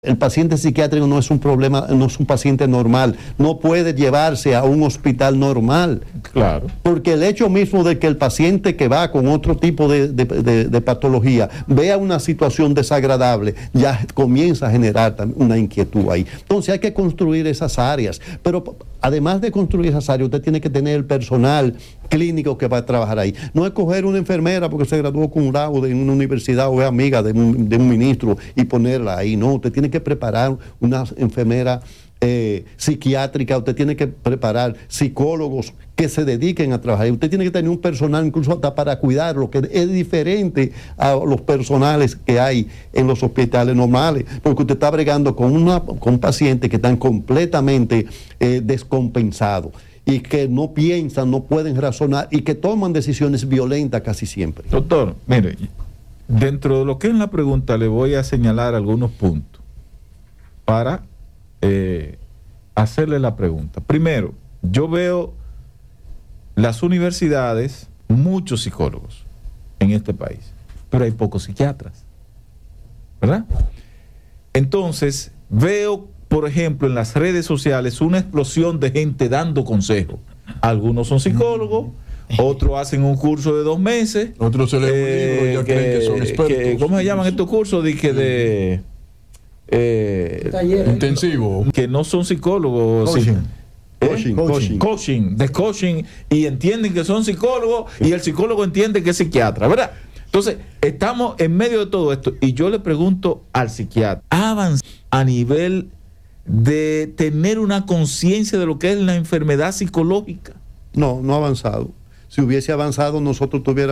El paciente psiquiátrico no es un problema, no es un paciente normal, no puede llevarse a un hospital normal. Claro. Porque el hecho mismo de que el paciente que va con otro tipo de patología vea una situación desagradable, ya comienza a generar una inquietud ahí. Entonces hay que construir esas áreas, pero además de construir esas áreas, usted tiene que tener el personal clínico que va a trabajar ahí. No es coger una enfermera porque se graduó con un grado en una universidad o es amiga de un ministro y ponerla ahí. No, usted tiene que preparar una enfermera psiquiátrica, usted tiene que preparar psicólogos que se dediquen a trabajar. Usted tiene que tener un personal incluso hasta para cuidarlo, que es diferente a los personales que hay en los hospitales normales, porque usted está bregando con pacientes que están completamente descompensados y que no piensan, no pueden razonar y que toman decisiones violentas casi siempre. Doctor, mire, dentro de lo que es la pregunta le voy a señalar algunos puntos para hacerle la pregunta. Primero, yo veo las universidades, muchos psicólogos en este país, pero hay pocos psiquiatras, ¿verdad? Entonces, veo, por ejemplo, en las redes sociales una explosión de gente dando consejos. Algunos son psicólogos, otros hacen un curso de 2 meses. Otros se leen un libro y ya creen que son expertos. ¿Cómo se llaman estos cursos? Intensivo. Que no son psicólogos. Coaching, y entienden que son psicólogos y el psicólogo entiende que es psiquiatra, ¿verdad? Entonces, estamos en medio de todo esto y yo le pregunto al psiquiatra, ¿avanza a nivel de tener una conciencia de lo que es la enfermedad psicológica? No, no ha avanzado. Si hubiese avanzado, nosotros tuviéramos